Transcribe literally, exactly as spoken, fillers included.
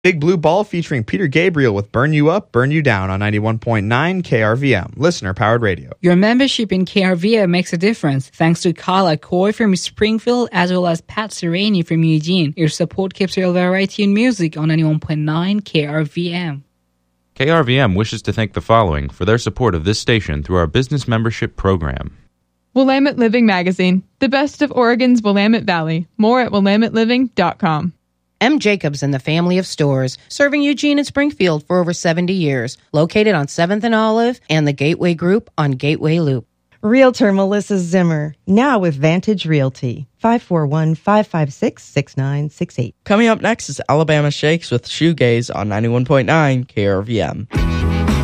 Big Blue Ball featuring Peter Gabriel with Burn You Up, Burn You Down on ninety-one point nine K R V M, listener-powered radio. Your membership in K R V M makes a difference. Thanks to Carla Coy from Springfield as well as Pat Sereni from Eugene. Your support keeps real variety in music on ninety-one point nine K R V M. K R V M wishes to thank the following for their support of this station through our business membership program. Willamette Living Magazine, the best of Oregon's Willamette Valley. More at willamette living dot com. M. Jacobs and the family of stores, serving Eugene and Springfield for over seventy years. Located on seventh and Olive and the Gateway Group on Gateway Loop. Realtor Melissa Zimmer, now with Vantage Realty, five four one, five five six, six nine six eight. Coming up next is Alabama Shakes with Shoegaze on ninety-one point nine K R V M.